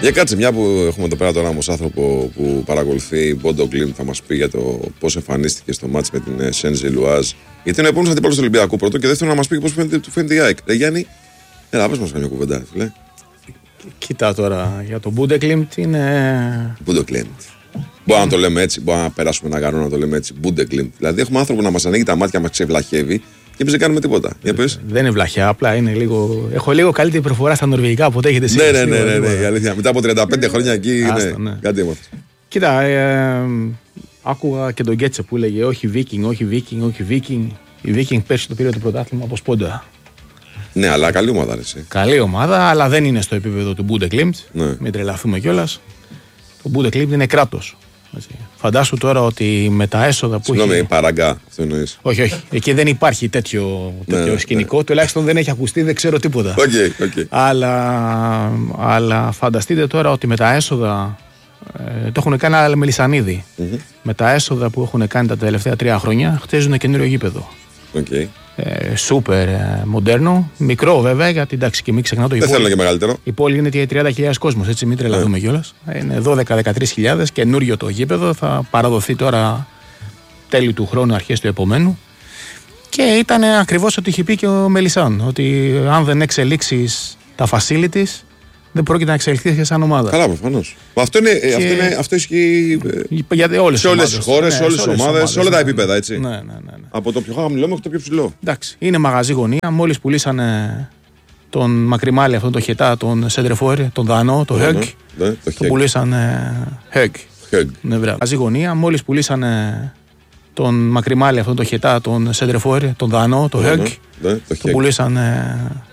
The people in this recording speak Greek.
Για κάτσε, μια που έχουμε εδώ πέρα τώρα όμως άνθρωπο που παρακολουθεί, Μπόντο Γκλίντ, θα μας πει για το πώς εμφανίστηκε στο μάτς με την Σέντζε Λουάζ. Γιατί είναι ο επόμενος αντίπαλος του Ολυμπιακού πρώτο και δεύτερον να μας πει πώς του φαίνεται η ΑΕΚ. Γιάννη, έλα, πες μας κάνει μια κουβέντα, φίλε. Κοίτα τώρα, για τον Μπόντο Γκλίντ είναι. Μπόντο Γκλίντ. Μπορεί να το λέμε έτσι, μπορεί να περάσουμε ένα γαρό να το λέμε έτσι. Μπόντο Γκλίντ. Δηλαδή έχουμε άνθρωπο να μας ανοίγει τα μάτια, μας ξεβλαχεύει και εμείς δεν κάνουμε τίποτα. Για πες. Δεν είναι βλαχιά, απλά είναι λίγο. Έχω λίγο καλύτερη προφορά στα νορβηγικά από ό,τι έχετε εσείς. Ναι, η αλήθεια. Μετά από 35 χρόνια εκεί είναι κάτι έμαθα. Κοίτα, άκουγα και τον Γκέτσε που έλεγε όχι Βίκινγκ, όχι Βίκινγκ, όχι Βίκινγκ. Η Βίκινγκ πέρσι το πήρε το πρωτάθλημα από σπόντα. Ναι, αλλά καλή ομάδα αρέσει. Καλή ομάδα, αλλά δεν είναι στο επίπεδο του Μπούντε Κλίμπτ. Ναι. Μην τρελαθούμε κιόλας. Το Μπούντε Κλίμπτ είναι κράτος. Φαντάσου τώρα ότι με τα έσοδα που Συγγνώμη, παραγκά, αυτό εννοείς. Όχι. Εκεί δεν υπάρχει τέτοιο σκηνικό. Ναι. Τουλάχιστον δεν έχει ακουστεί, δεν ξέρω τίποτα. Okay. Αλλά φανταστείτε τώρα ότι με τα έσοδα. Το έχουν κάνει άλλα Μελισσανίδη. Mm-hmm. Με τα έσοδα που έχουν κάνει τα τελευταία 3 χρόνια, χτίζουν καινούριο γήπεδο. Okay. Σούπερ μοντέρνο. Μικρό βέβαια, γιατί εντάξει και μην ξεχνάω το δεν θέλω και μεγαλύτερο. Η πόλη είναι και 30.000 κόσμος, έτσι μην τρελαθούμε κιόλας. Είναι 12-13.000, καινούριο το γήπεδο. Θα παραδοθεί τώρα τέλη του χρόνου, αρχές του επομένου. Και ήταν ακριβώς ό,τι είχε πει και ο Μελισσάν. Ότι αν δεν εξελίξεις τα facilities, δεν πρόκειται να εξελιχθεί σαν ομάδα. Καλά, προφανώς. Αυτό ισχύει σε όλες τις χώρες, σε όλες τις ομάδες, σε όλα τα επίπεδα, έτσι. Ναι. Από το πιο χαμηλό μέχρι το πιο ψηλό. Εντάξει, είναι μαγαζί γωνία. Μόλις πουλήσανε τον Μακριμάλη, αυτόν τον Χετά, τον Σέντρεφόρ, τον Δανό, τον Χέγκ. Το πουλήσανε Χέγκ. Ναι, μαγαζί γωνία. Μόλις πουλήσανε τον Μακριμάλη, αυτόν τον Χετά, τον Σέντρεφόρ, τον Δανό, τον Χέγκ. Το πουλήσανε